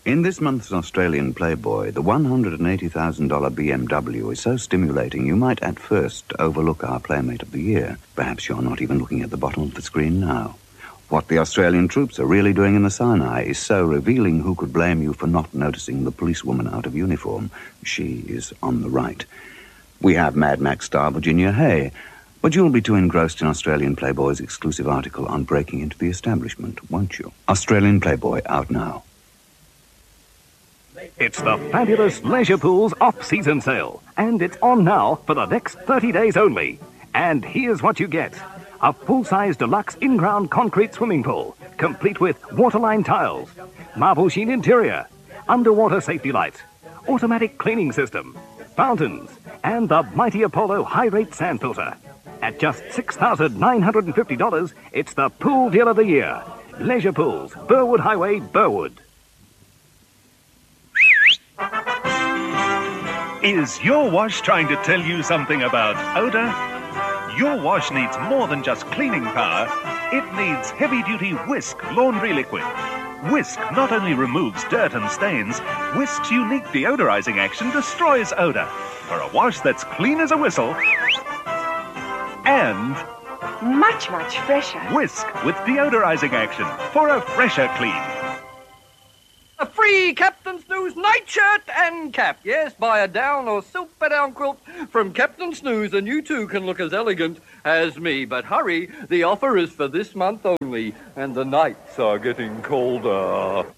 In this month's Australian Playboy, the $180,000 BMW is so stimulating you might at first overlook our Playmate of the Year. Perhaps you're not even looking at the bottom of the screen now. What the Australian troops are really doing in the Sinai is so revealing who could blame you for not noticing the policewoman out of uniform. She is on the right. We have Mad Max star Virginia Hay, but you'll be too engrossed in Australian Playboy's exclusive article on breaking into the establishment, won't you? Australian Playboy, out now. It's the fabulous Leisure Pools off-season sale, and it's on now for the next 30 days only. And here's what you get. A full-size deluxe in-ground concrete swimming pool, complete with waterline tiles, marble sheen interior, underwater safety lights, automatic cleaning system, fountains, and the mighty Apollo high-rate sand filter. At just $6,950, it's the pool deal of the year. Leisure Pools, Burwood Highway, Burwood. Is your wash trying to tell you something about odor? Your wash needs more than just cleaning power. It needs heavy-duty Whisk laundry liquid. Whisk not only removes dirt and stains, Whisk's unique deodorizing action destroys odor. For a wash that's clean as a whistle and much fresher. Whisk with deodorizing action for a fresher clean. A free Captain Snooze nightshirt and cap. Yes, buy a down or super down quilt from Captain Snooze and you too can look as elegant as me. But hurry, the offer is for this month only and the nights are getting colder.